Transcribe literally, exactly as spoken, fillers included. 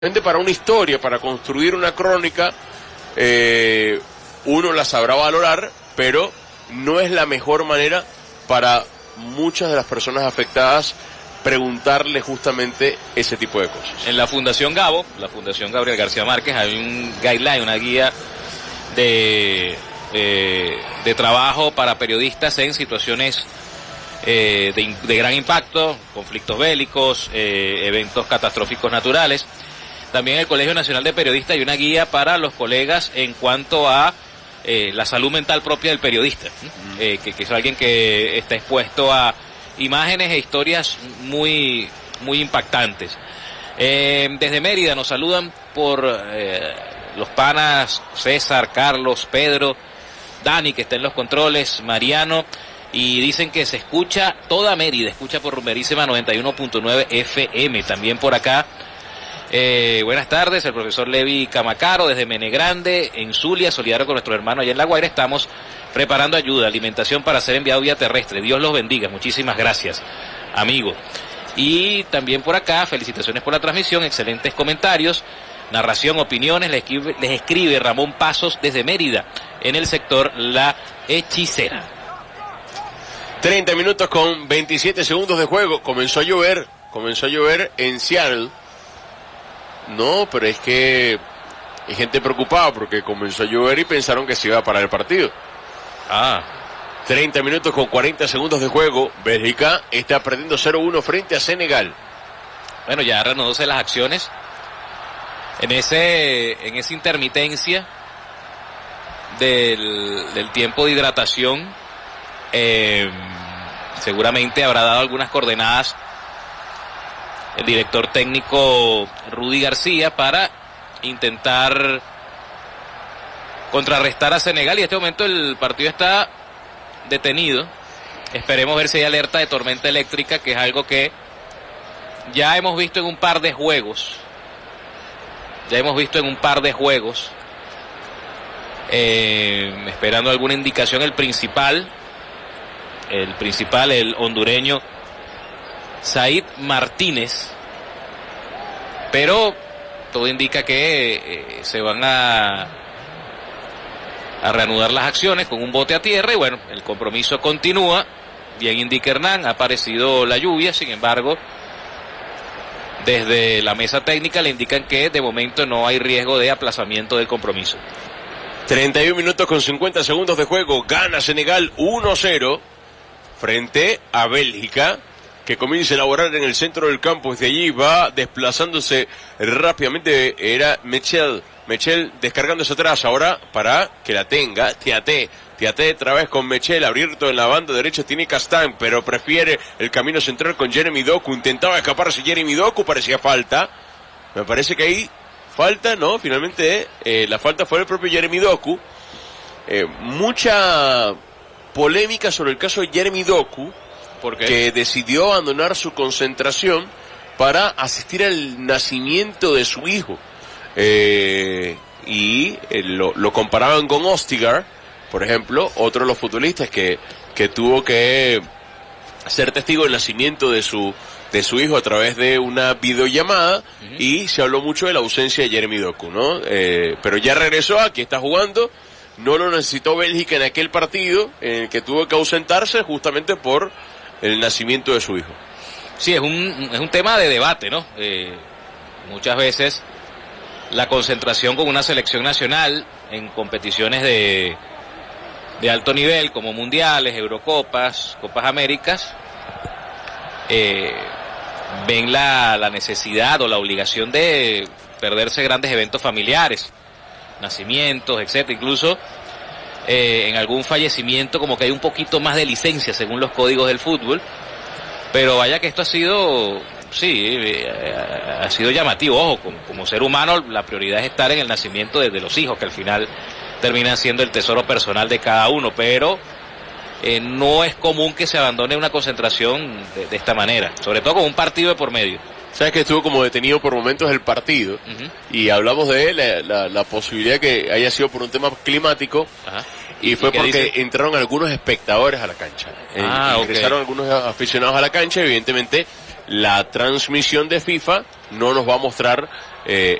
Para una historia, para construir una crónica, eh, uno la sabrá valorar, pero no es la mejor manera para muchas de las personas afectadas preguntarle justamente ese tipo de cosas. En la Fundación Gabo, la Fundación Gabriel García Márquez, hay un guideline, una guía de, eh, de trabajo para periodistas en situaciones eh, de, de gran impacto, conflictos bélicos, eh, eventos catastróficos naturales. También en el Colegio Nacional de Periodistas hay una guía para los colegas en cuanto a eh, la salud mental propia del periodista, ¿Mm? eh, que, que es alguien que está expuesto a imágenes e historias muy, muy impactantes. Eh, desde Mérida nos saludan por eh, los panas César, Carlos, Pedro, Dani, que está en los controles, Mariano, y dicen que se escucha toda Mérida, escucha por Rumberísima noventa y uno punto nueve F M, también por acá. Eh, buenas tardes, el profesor Levi Camacaro desde Menegrande, en Zulia, solidario con nuestro hermano allá en La Guaira. Estamos preparando ayuda, alimentación para ser enviado vía terrestre. Dios los bendiga, muchísimas gracias, amigo. Y también por acá, felicitaciones por la transmisión, excelentes comentarios, narración, opiniones, les escribe, les escribe Ramón Pasos desde Mérida, en el sector La Hechicera. treinta minutos con veintisiete segundos de juego, comenzó a llover, comenzó a llover en Seattle. No, pero es que hay gente preocupada porque comenzó a llover y pensaron que se iba a parar el partido. Ah. treinta minutos con cuarenta segundos de juego. Bélgica está perdiendo cero uno frente a Senegal. Bueno, ya reanudóse las acciones. En ese, en esa intermitencia del, del tiempo de hidratación, eh, seguramente habrá dado algunas coordenadas el director técnico Rudy García para intentar contrarrestar a Senegal, y en este momento el partido está detenido. Esperemos ver si hay alerta de tormenta eléctrica, que es algo que ya hemos visto en un par de juegos. Ya hemos visto en un par de juegos. Eh, esperando alguna indicación, el principal, el principal, el hondureño Said Martínez, pero todo indica que eh, se van a, a reanudar las acciones con un bote a tierra, y bueno, el compromiso continúa. Bien indica Hernán, ha aparecido la lluvia, sin embargo, desde la mesa técnica le indican que de momento no hay riesgo de aplazamiento del compromiso. treinta y un minutos con cincuenta segundos de juego, gana Senegal uno cero frente a Bélgica, que comienza a elaborar en el centro del campo. Desde allí va desplazándose rápidamente, era Mechel, Mechel descargándose atrás, ahora para que la tenga Tiaté, Tiaté otra vez con Mechel, abierto en la banda derecha tiene Castán, pero prefiere el camino central con Jeremy Doku, intentaba escaparse Jeremy Doku, parecía falta, me parece que ahí falta, no, finalmente eh, la falta fue el propio Jeremy Doku. Eh, mucha polémica sobre el caso de Jeremy Doku, que decidió abandonar su concentración para asistir al nacimiento de su hijo. Eh, y eh, lo, lo comparaban con Ostigar, por ejemplo, otro de los futbolistas que, que tuvo que ser testigo del nacimiento de su, de su hijo a través de una videollamada, uh-huh. Y se habló mucho de la ausencia de Jeremy Doku, ¿no? Eh, pero ya regresó, aquí está jugando. No lo necesitó Bélgica en aquel partido en el que tuvo que ausentarse justamente por el nacimiento de su hijo. Sí, es un, es un tema de debate, ¿no? Eh, muchas veces la concentración con una selección nacional en competiciones de, de alto nivel, como mundiales, Eurocopas, Copas Américas, eh, ven la, la necesidad o la obligación de perderse grandes eventos familiares, nacimientos, etcétera, incluso Eh, en algún fallecimiento como que hay un poquito más de licencia según los códigos del fútbol, pero vaya que esto ha sido, sí, eh, ha sido llamativo. Ojo, como, como ser humano la prioridad es estar en el nacimiento de, de los hijos, que al final terminan siendo el tesoro personal de cada uno, pero eh, no es común que se abandone una concentración de, de esta manera, sobre todo con un partido de por medio. Sabes que estuvo como detenido por momentos el partido, uh-huh. Y hablamos de él, la, la, la posibilidad que haya sido por un tema climático. Ajá. Y fue ¿Y porque dice? entraron algunos espectadores a la cancha. Ah, eh, ingresaron okay. algunos aficionados a la cancha. Evidentemente la transmisión de FIFA no nos va a mostrar eh,